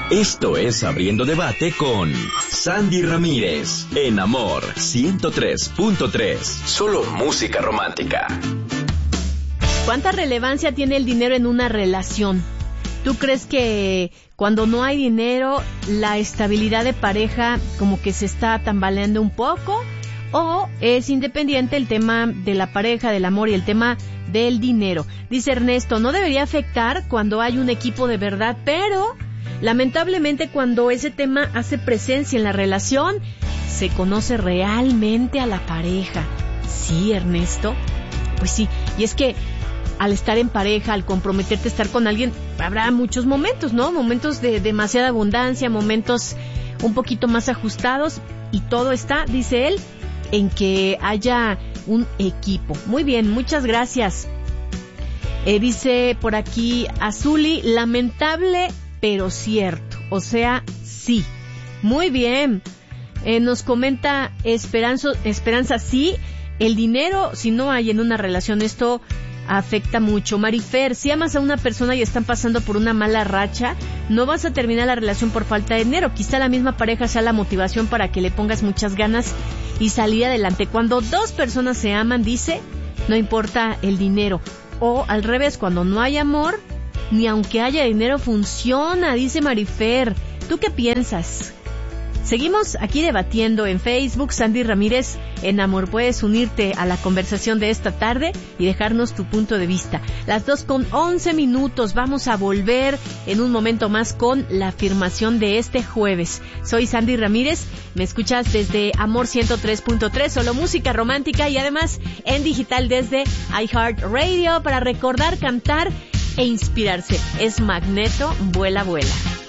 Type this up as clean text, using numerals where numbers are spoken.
Esto es Abriendo Debate con Sandy Ramírez, en Amor 103.3. Solo música romántica. ¿Cuánta relevancia tiene el dinero en una relación? ¿Tú crees que cuando no hay dinero, la estabilidad de pareja como que se está tambaleando un poco? ¿O es independiente el tema de la pareja, del amor y el tema del dinero? Dice Ernesto, no debería afectar cuando hay un equipo de verdad, pero lamentablemente cuando ese tema hace presencia en la relación, se conoce realmente a la pareja. Sí, Ernesto, pues sí, y es que al estar en pareja, al comprometerte a estar con alguien, habrá muchos momentos, ¿no? Momentos de demasiada abundancia, momentos un poquito más ajustados, y todo está, dice él, en que haya un equipo. Muy bien, muchas gracias. Dice por aquí Azuli, lamentable pero cierto, o sea, sí. Muy bien. Nos comenta Esperanza, sí, el dinero, si no hay en una relación, esto afecta mucho. Marifer, si amas a una persona y están pasando por una mala racha, no vas a terminar la relación por falta de dinero. Quizá la misma pareja sea la motivación para que le pongas muchas ganas y salir adelante. Cuando dos personas se aman, dice, no importa el dinero. O al revés, cuando no hay amor, ni aunque haya dinero funciona, dice Marifer. ¿Tú qué piensas? Seguimos aquí debatiendo en Facebook, Sandy Ramírez en Amor. Puedes unirte a la conversación de esta tarde y dejarnos tu punto de vista. Las 2:11. Vamos a volver en un momento más con la afirmación de este jueves. Soy Sandy Ramírez, me escuchas desde Amor 103.3, solo música romántica, y además en digital desde iHeartRadio para recordar, cantar e inspirarse. Es Magneto, vuela, vuela.